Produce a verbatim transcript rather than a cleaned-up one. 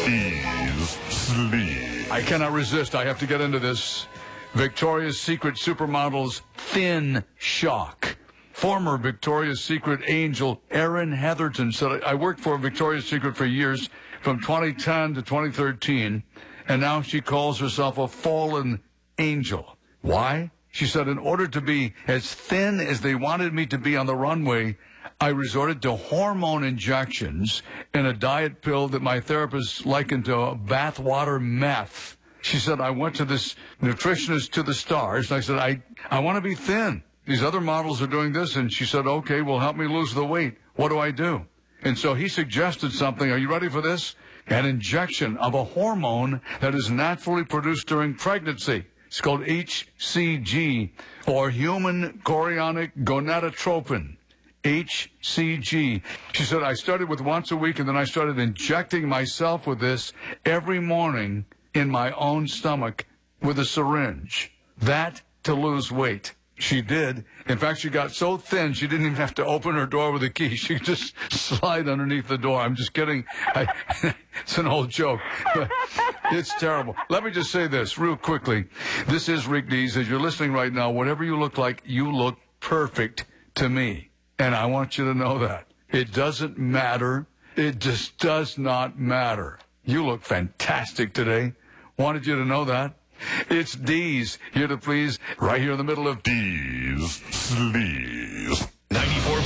He's sleep. I cannot resist. I have to get into this. Victoria's Secret supermodel's thin shock. Former Victoria's Secret angel Erin Heatherton said, I worked for Victoria's Secret for years, from twenty ten to twenty thirteen, and now she calls herself a fallen angel. Why? She said, in order to be as thin as they wanted me to be on the runway, I resorted to hormone injections and a diet pill that my therapist likened to bathwater meth. She said, I went to this nutritionist to the stars. And I said, I, I want to be thin. These other models are doing this. And she said, okay, well, help me lose the weight. What do I do? And so he suggested something. Are you ready for this? An injection of a hormone that is naturally produced during pregnancy. It's called H C G, or human chorionic gonadotropin. H C G. She said, I started with once a week, and then I started injecting myself with this every morning in my own stomach with a syringe. That to lose weight. She did. In fact, she got so thin, she didn't even have to open her door with a key. She could just slide underneath the door. I'm just kidding. I, it's an old joke. But it's terrible. Let me just say this real quickly. This is Rick Dees. As you're listening right now, whatever you look like, you look perfect to me. And I want you to know that. It doesn't matter. It just does not matter. You look fantastic today. Wanted you to know that. It's Dees, here to please, right here in the middle of He's sleep. ninety-four